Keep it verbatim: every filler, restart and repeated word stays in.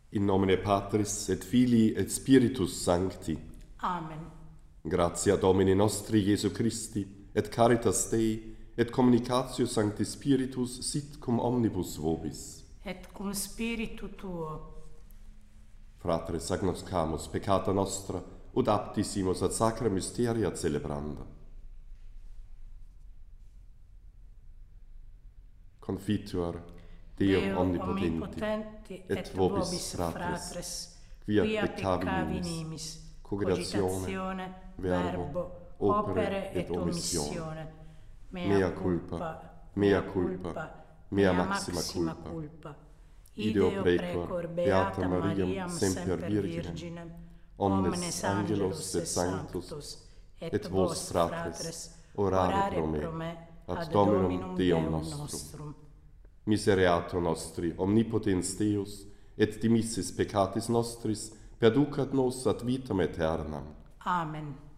In nomine Patris et Filii et Spiritus Sancti. Amen. Gratia Domini nostri Iesu Christi, et caritas Dei, et communicatio Sancti Spiritus sit cum omnibus vobis. Et cum spiritu tuo. Fratres agnoscamus peccata nostra, ut aptissimus ad sacra mysteria celebranda. Confitur Deo, Deo omnipotenti, omnipotenti, et vobis fratres, quia peccavi nimis, cogitatione, verbo, opere et omissione. Mea culpa, mea culpa, mea maxima culpa. Ideo precor Beata Mariam semper Virginem, omnes angelos et sanctus, et vos fratres, orare pro me, ad Dominum Deum nostrum. Misereatur nostri, omnipotens Deus, et dimissis peccatis nostris, perducat nos ad vitam aeternam. Amen.